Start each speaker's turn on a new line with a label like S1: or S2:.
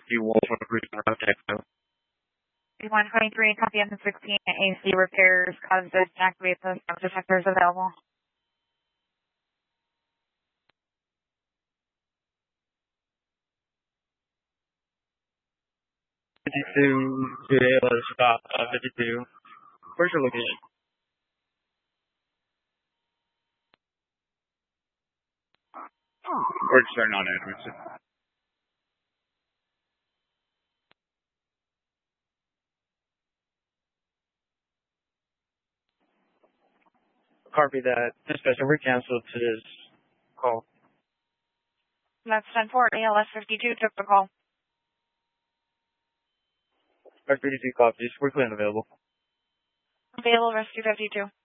S1: 51 Texas.
S2: 123, copy on the 16 AC repairs caused us to activate those detectors available.
S1: To ALS stop 52. Where's your location? We're just starting on Edmondson. Copy that. Dispatcher, we canceled today's call.
S2: That's 10-4, ALS 52 took the call.
S1: Our 52 copies. We're clear and available.
S2: Available, rescue 52.